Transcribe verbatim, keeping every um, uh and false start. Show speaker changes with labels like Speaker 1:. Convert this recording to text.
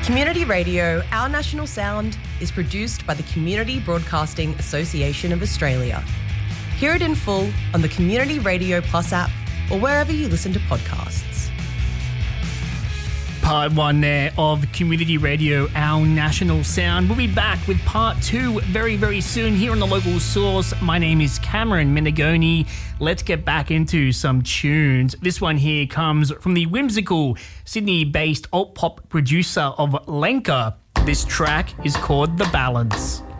Speaker 1: Community Radio, Our National Sound, is produced by the Community Broadcasting Association of Australia. Hear it in full on the Community Radio Plus app or wherever you listen to podcasts.
Speaker 2: Part one there of Community Radio, Our National Sound. We'll be back with part two very, very soon here on The Local Source. My name is Cameron Menegoni. Let's get back into some tunes. This one here comes from the whimsical Sydney-based alt-pop producer of Lenka. This track is called The Balance.